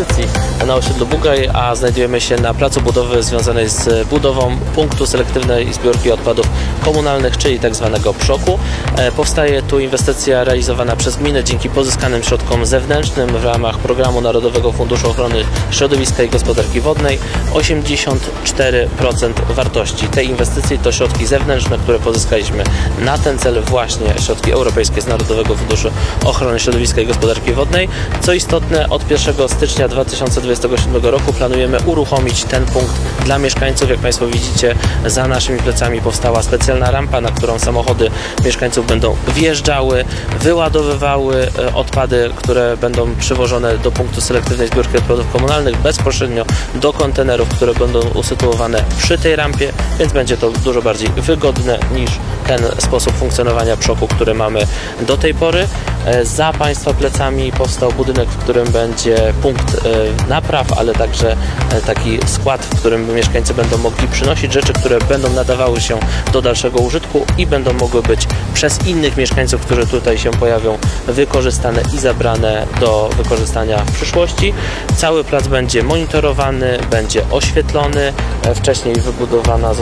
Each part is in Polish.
inwestycji na osiedlu Bugaj, a znajdujemy się na placu budowy związanej z budową punktu selektywnej zbiórki odpadów komunalnych, czyli tak zwanego PSZOK-u. Powstaje tu inwestycja realizowana przez gminę dzięki pozyskanym środkom zewnętrznym w ramach Programu Narodowego Funduszu Ochrony Środowiska i Gospodarki Wodnej. 84% wartości tej inwestycji to środki zewnętrzne, które pozyskaliśmy na ten cel, właśnie środki europejskie z Narodowego Funduszu Ochrony Środowiska i Gospodarki Wodnej. Co istotne, od 1 stycznia 2027 roku planujemy uruchomić ten punkt dla mieszkańców. Jak Państwo widzicie, za naszymi plecami powstała specjalna rampa, na którą samochody mieszkańców będą wjeżdżały, wyładowywały odpady, które będą przywożone do punktu selektywnej zbiórki odpadów komunalnych bezpośrednio do kontenerów, które będą usytuowane przy tej rampie, więc będzie to dużo bardziej wygodne niż ten sposób funkcjonowania PSZOK-u, który mamy do tej pory. Za Państwa plecami powstał budynek, w którym będzie punkt napraw, ale także taki skład, w którym mieszkańcy będą mogli przynosić rzeczy, które będą nadawały się do dalszego użytku i będą mogły być przez innych mieszkańców, którzy tutaj się pojawią, wykorzystane i zabrane do wykorzystania w przyszłości. Cały plac będzie monitorowany, będzie oświetlony. Wcześniej wybudowane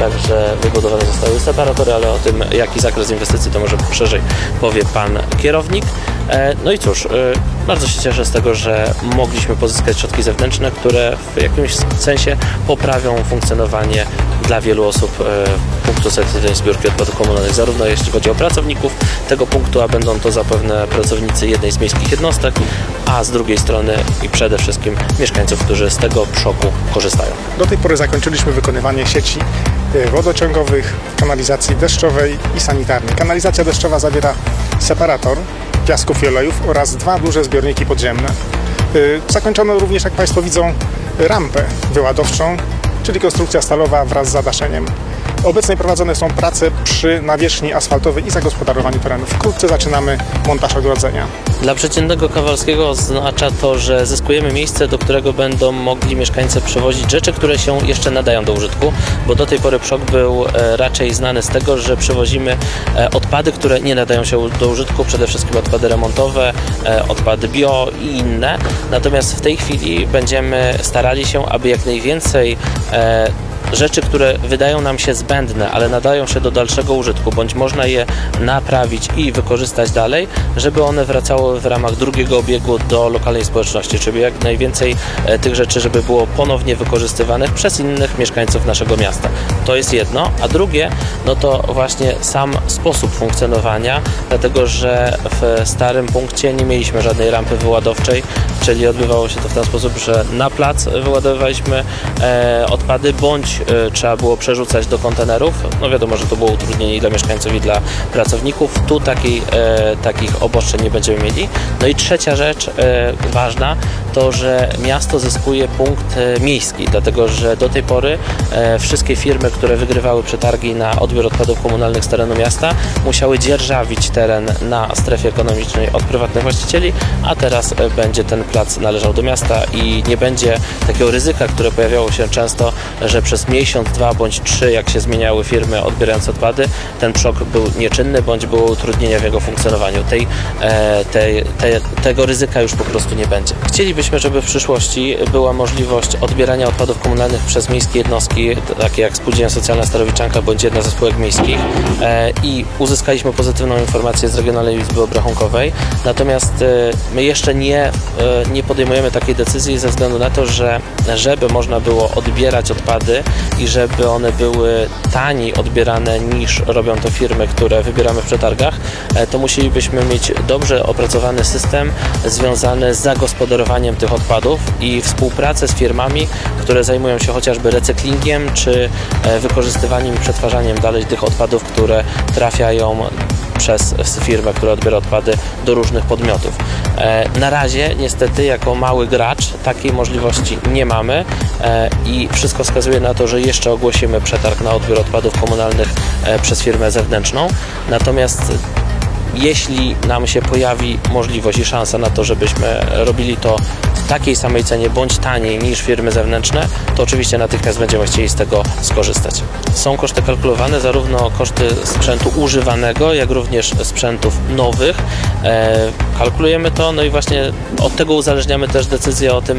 zostały separatory, ale o tym, jaki zakres inwestycji, to może szerzej powie Pan kierownik. No i cóż, bardzo się cieszę z tego, że mogliśmy pozyskać środki zewnętrzne, które w jakimś sensie poprawią funkcjonowanie dla wielu osób punktu selektywnej zbiórki odpadów komunalnych, zarówno jeśli chodzi o pracowników tego punktu, a będą to zapewne pracownicy jednej z miejskich jednostek, a z drugiej strony i przede wszystkim mieszkańców, którzy z tego PSZOK-u korzystają. Do tej pory zakończyliśmy wykonywanie sieci wodociągowych, kanalizacji deszczowej i sanitarnej. Kanalizacja deszczowa zawiera separator piasków i olejów oraz 2 duże zbiorniki podziemne. Zakończono również, jak Państwo widzą, rampę wyładowczą, czyli konstrukcja stalowa wraz z zadaszeniem. Obecnie prowadzone są prace przy nawierzchni asfaltowej i zagospodarowaniu terenu. Wkrótce zaczynamy montaż ogrodzenia. Dla przeciętnego Kowalskiego oznacza to, że zyskujemy miejsce, do którego będą mogli mieszkańcy przewozić rzeczy, które się jeszcze nadają do użytku, bo do tej pory PSZOK był raczej znany z tego, że przewozimy odpady, które nie nadają się do użytku, przede wszystkim odpady remontowe, odpady bio i inne. Natomiast w tej chwili będziemy starali się, aby jak najwięcej rzeczy, które wydają nam się zbędne, ale nadają się do dalszego użytku, bądź można je naprawić i wykorzystać dalej, żeby one wracały w ramach drugiego obiegu do lokalnej społeczności, czyli jak najwięcej tych rzeczy, żeby było ponownie wykorzystywanych przez innych mieszkańców naszego miasta. To jest jedno, a drugie, no to właśnie sam sposób funkcjonowania, dlatego że w starym punkcie nie mieliśmy żadnej rampy wyładowczej, czyli odbywało się to w ten sposób, że na plac wyładowywaliśmy odpady, bądź trzeba było przerzucać do kontenerów. No wiadomo, że to było utrudnienie i dla mieszkańców, i dla pracowników. Tu takich obostrzeń nie będziemy mieli. No i trzecia rzecz ważna, to że miasto zyskuje punkt miejski, dlatego że do tej pory wszystkie firmy, które wygrywały przetargi na odbiór odpadów komunalnych z terenu miasta, musiały dzierżawić teren na strefie ekonomicznej od prywatnych właścicieli, a teraz będzie ten plac należał do miasta i nie będzie takiego ryzyka, które pojawiało się często, że przez miesiąc, 2 bądź 3, jak się zmieniały firmy odbierające odpady, ten PSZOK był nieczynny, bądź było utrudnienia w jego funkcjonowaniu. Tego ryzyka już po prostu nie będzie. Chcielibyśmy, żeby w przyszłości była możliwość odbierania odpadów komunalnych przez miejskie jednostki, takie jak Spółdzielnia Socjalna Starowiczanka bądź jedna ze spółek miejskich, i uzyskaliśmy pozytywną informację z Regionalnej Izby Obrachunkowej. Natomiast my jeszcze nie podejmujemy takiej decyzji ze względu na to, że żeby można było odbierać odpady i żeby one były taniej odbierane niż robią to firmy, które wybieramy w przetargach, to musielibyśmy mieć dobrze opracowany system związany z zagospodarowaniem tych odpadów i współpracę z firmami, które zajmują się chociażby recyklingiem czy wykorzystywaniem i przetwarzaniem dalej tych odpadów, które trafiają przez firmę, która odbiera odpady, do różnych podmiotów. Na razie niestety jako mały gracz takiej możliwości nie mamy i wszystko wskazuje na to, że jeszcze ogłosimy przetarg na odbiór odpadów komunalnych przez firmę zewnętrzną. Natomiast jeśli nam się pojawi możliwość i szansa na to, żebyśmy robili to w takiej samej cenie bądź taniej niż firmy zewnętrzne, to oczywiście natychmiast będziemy chcieli z tego skorzystać. Są koszty kalkulowane, zarówno koszty sprzętu używanego, jak również sprzętów nowych. Kalkulujemy to, no i właśnie od tego uzależniamy też decyzję o tym,